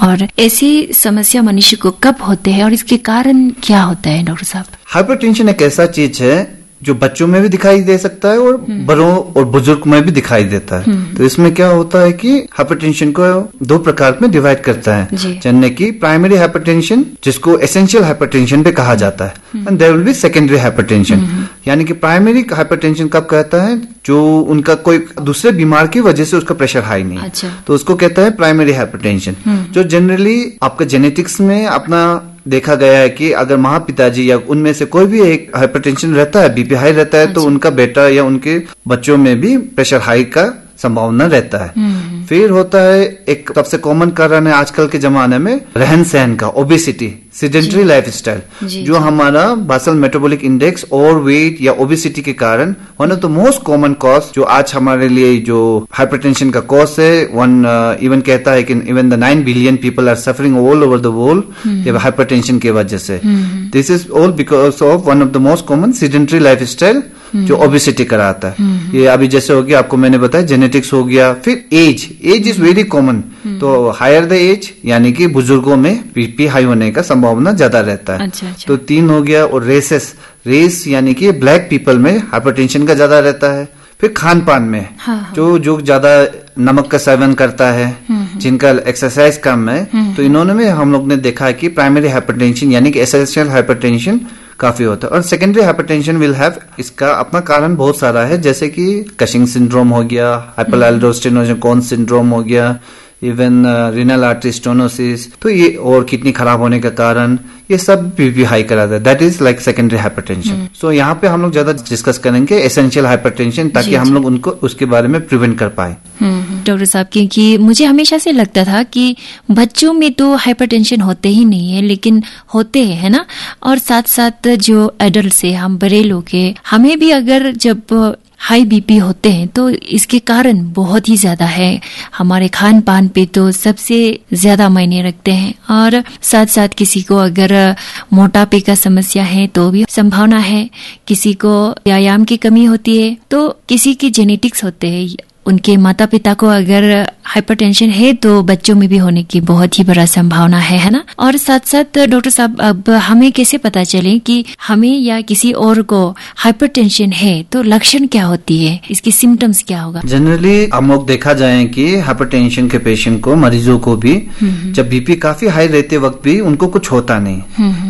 और ऐसी समस्या मनुष्य को कब होते हैं और इसके कारण क्या होता है डॉक्टर साहब? हाइपरटेंशन एक ऐसा चीज है जो बच्चों में भी दिखाई दे सकता है और बड़ों और बुजुर्ग में भी दिखाई देता है। तो इसमें क्या होता है कि हाइपरटेंशन को दो प्रकार में डिवाइड करता है, जैसे कि प्राइमरी हाइपरटेंशन जिसको एसेंशियल हाइपरटेंशन भी कहा जाता है, and there will be secondary hypertension. यानी कि प्राइमरी हाइपरटेंशन कब कहता है, जो उनका कोई दूसरे बीमार की वजह से उसका प्रेशर हाई नहीं, तो उसको कहता है प्राइमरी हाइपरटेंशन। जो जनरली आपका जेनेटिक्स में अपना देखा गया है कि अगर महापिताजी या उनमें से कोई भी एक हाइपरटेंशन रहता है, बीपी हाई रहता है, तो उनका बेटा या उनके बच्चों में भी प्रेशर हाई का संभावना रहता है। फिर होता है एक सबसे कॉमन कारण है आजकल के जमाने में रहन सहन का, ओबेसिटी, सेडेंटरी लाइफस्टाइल, जो हमारा बासल मेटाबॉलिक इंडेक्स और वेट या ओबेसिटी के कारण one of the most common cause जो आज हमारे लिए जो हाइपरटेंशन का कॉज है, वन इवन कहता है कि even the 9 billion people are suffering all over the world hypertension की वजह से। This is all because of one of the most common sedentary lifestyle जो ओबेसिटी कराता है। ये अभी जैसे हो गया, आपको मैंने बताया जेनेटिक्स हो गया, फिर एज इज वेरी कॉमन। तो हायर द एज यानी कि बुजुर्गों में बीपी हाई होने का संभावना ज्यादा रहता है। तो 3 हो गया। और रेस यानी कि ब्लैक पीपल में हाइपरटेंशन का ज्यादा रहता है। फिर खान पान में जो ज्यादा नमक का सेवन करता है, जिनका एक्सरसाइज कम है, तो इन्होंने में हम लोग ने देखा है कि प्राइमरी हाइपरटेंशन यानी कि एसेंशियल हाइपरटेंशन काफी होता है। और सेकेंडरी हाइपरटेंशन विल हैव, इसका अपना कारण बहुत सारा है, जैसे कि कशिंग सिंड्रोम हो गया, हाइपरएल्डोस्टेरोन सिंड्रोम हो गया, इवन रीनल आर्टरी स्टेनोसिस, तो ये और किडनी खराब होने का कारण, ये सब बीपी हाई कराता है। That is like secondary hypertension. सो यहाँ पे हम लोग ज्यादा डिस्कस करेंगे एसेंशियल हाइपरटेंशन, ताकि हम लोग उनको उसके बारे में प्रिवेंट कर पाए। डॉक्टर साहब, क्योंकि मुझे हमेशा से लगता था कि बच्चों में तो हाइपरटेंशन होते ही नहीं है, लेकिन होते हैं, है ना। और साथ साथ जो एडल्ट है, हम बड़े लोग हैं, हमें भी अगर जब हाई बीपी होते हैं तो इसके कारण बहुत ही ज्यादा है। हमारे खान पान पे तो सबसे ज्यादा मायने रखते हैं। और साथ साथ किसी को अगर मोटापे का समस्या है तो भी संभावना है, किसी को व्यायाम की कमी होती है, तो किसी की जेनेटिक्स होते हैं, उनके माता पिता को अगर हाइपरटेंशन है तो बच्चों में भी होने की बहुत ही बड़ा संभावना है ना। और साथ साथ डॉक्टर साहब, अब हमें कैसे पता चले कि हमें या किसी और को हाइपरटेंशन है, तो लक्षण क्या होती है, इसकी सिम्टम्स क्या होगा? जनरली हम लोग देखा जाए कि हाइपरटेंशन के पेशेंट को, मरीजों को भी जब बीपी काफी हाई रहते वक्त भी उनको कुछ होता नहीं,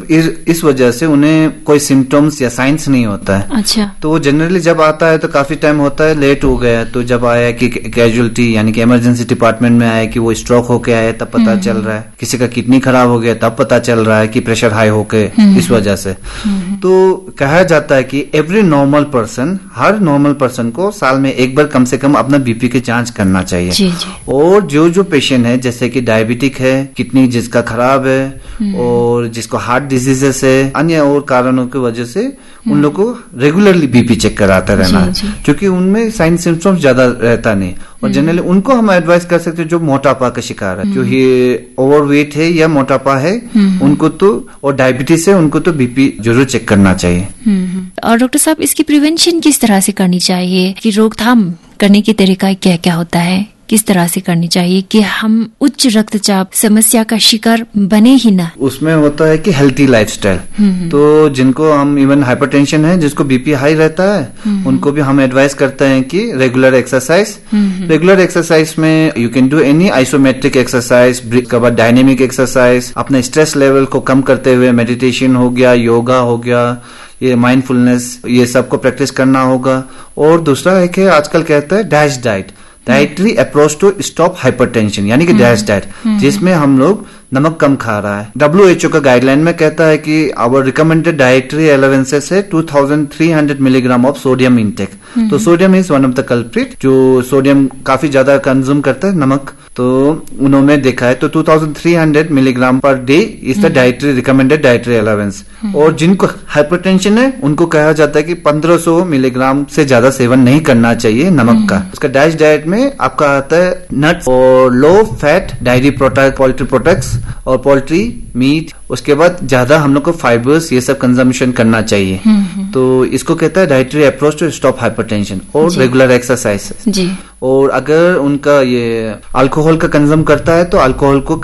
तो इस वजह से उन्हें कोई सिम्टम्स या साइंस नहीं होता है। अच्छा। तो जनरली जब आता है तो काफी टाइम होता है, लेट हो गया, तो जब आया कि कैजुअलिटी यानी कि इमरजेंसी डिपार्टमेंट में आया कि वो स्ट्रोक होके आया, तब पता चल रहा है। किसी का किडनी खराब हो गया, तब पता चल रहा है कि प्रेशर हाई होके इस वजह से। तो कहा जाता है कि एवरी नॉर्मल पर्सन, हर नॉर्मल पर्सन को साल में एक बार कम से कम अपना बीपी की जांच करना चाहिए। जी। और जो पेशेंट है, जैसे कि डायबिटिक है, किडनी जिसका खराब है, और जिसको हार्ट डिजीजेस है, अन्य और कारणों की वजह से उन लोगों को रेगुलरली बीपी चेक कराता रहना है, क्योंकि उनमें साइन सिम्टम्स ज्यादा रहता नहीं। और जनरली उनको हम एडवाइस कर सकते हैं जो मोटापा का शिकार है, क्योंकि ओवरवेट है या मोटापा है उनको तो, और डायबिटीज है उनको तो बीपी जरूर चेक करना चाहिए। और डॉक्टर साहब, इसकी प्रिवेंशन किस तरह से करनी चाहिए, कि रोकथाम करने की तरीका क्या क्या होता है, किस तरह से करनी चाहिए कि हम उच्च रक्तचाप समस्या का शिकार बने ही ना? उसमें होता है कि हेल्थी लाइफस्टाइल। तो जिनको हम इवन हाइपरटेंशन है, जिसको बीपी हाई रहता है, उनको भी हम एडवाइस करते हैं कि रेगुलर एक्सरसाइज। रेगुलर एक्सरसाइज में you can do any isometric exercise, उसके बाद डायनेमिक एक्सरसाइज, अपने स्ट्रेस लेवल को कम करते हुए मेडिटेशन हो गया, योगा हो गया, ये माइंडफुलनेस, ये सबको प्रैक्टिस करना होगा। और दूसरा एक है, आजकल कहता है dash diet, dietary approach to stop hypertension, यानी कि डैश डाइट, जिसमें हम लोग नमक कम खा रहा है। WHO का गाइडलाइन में कहता है कि आवर रिकमेंडेड डाइटरी अलाउंसेस है 2300 मिलीग्राम ऑफ सोडियम इंटेक। तो sodium is one of the culprit, जो सोडियम काफी ज्यादा कंज्यूम करता है, नमक। तो उन्होंने देखा है तो 2300 milligram per day is the dietary recommended dietary allowance. और जिनको हाइपरटेंशन है उनको कहा जाता है कि 1500 मिलीग्राम से ज्यादा सेवन नहीं करना चाहिए नमक का। उसका डैश डाइट में आपका आता है नट्स और low fat diary product, poultry products और पोल्ट्री मीट। उसके बाद ज्यादा हम लोग को फाइबर्स, ये सब कंजम्पशन करना चाहिए। तो इसको कहता है dietary approach to stop hypertension. और रेगुलर एक्सरसाइज। और अगर उनका ये अल्कोहल का कंज्यूम करता है तो अल्कोहल को